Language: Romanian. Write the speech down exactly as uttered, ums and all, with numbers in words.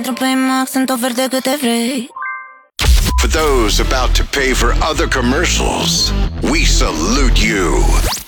Max, sunt oferte câte vrei. For those about to pay for other commercials, we salute you.